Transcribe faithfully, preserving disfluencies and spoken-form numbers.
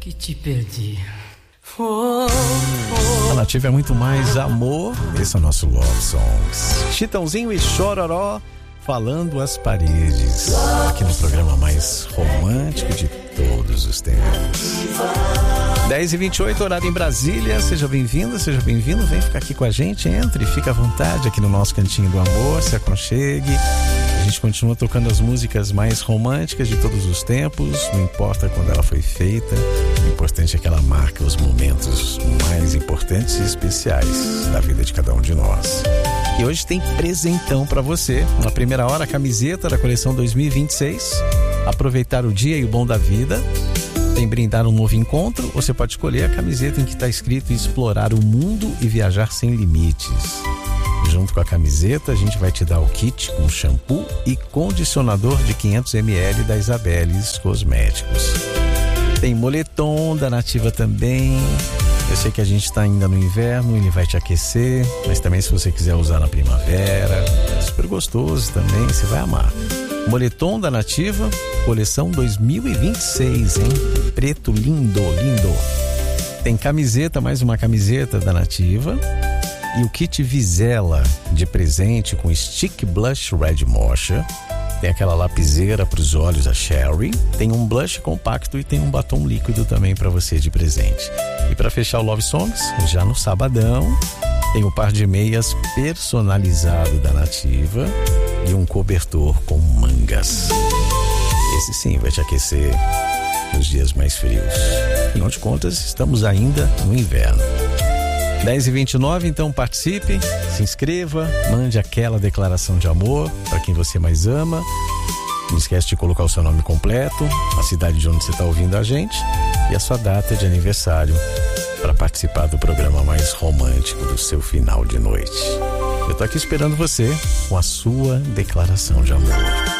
que te perdi. Oh, oh. A Nativa é muito mais amor. Esse é o nosso Love Songs. Chitãozinho e Chororó falando às paredes. Aqui no programa mais romântico de todos os tempos. dez e vinte e oito, horário em Brasília. Seja bem-vindo, seja bem-vindo. Vem ficar aqui com a gente, entre, fica à vontade aqui no nosso Cantinho do Amor, se aconchegue. A gente continua tocando as músicas mais românticas de todos os tempos, não importa quando ela foi feita, o importante é que ela marque os momentos mais importantes e especiais da vida de cada um de nós. E hoje tem presentão pra você. Na primeira hora, a camiseta da coleção dois mil e vinte e seis. Aproveitar o dia e o bom da vida. Tem brindar um novo encontro. Você pode escolher a camiseta em que está escrito explorar o mundo e viajar sem limites. Junto com a camiseta, a gente vai te dar o kit com shampoo e condicionador de quinhentos mililitros da Isabeles Cosméticos. Tem moletom da Nativa também. Eu sei que a gente está ainda no inverno, ele vai te aquecer, mas também se você quiser usar na primavera, é super gostoso também, você vai amar. Moletom da Nativa, coleção dois mil e vinte e seis, hein? Preto lindo, lindo. Tem camiseta, mais uma camiseta da Nativa. E o kit Vizela de presente com Stick Blush Red Mocha. Tem aquela lapiseira para os olhos, a Sherry. Tem um blush compacto e tem um batom líquido também para você de presente. E para fechar o Love Songs, já no sabadão, tem o par de meias personalizado da Nativa e um cobertor com mangas. Esse sim vai te aquecer nos dias mais frios. Afinal de contas, estamos ainda no inverno. dez e vinte e nove, então participe, se inscreva, mande aquela declaração de amor para quem você mais ama. Não esquece de colocar o seu nome completo, a cidade de onde você está ouvindo a gente e a sua data de aniversário para participar do programa mais romântico do seu final de noite. Eu tô aqui esperando você com a sua declaração de amor.